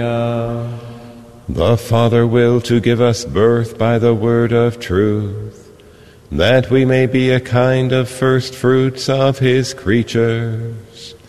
The Father will to give us birth by the word of truth, that we may be a kind of first fruits of his creatures.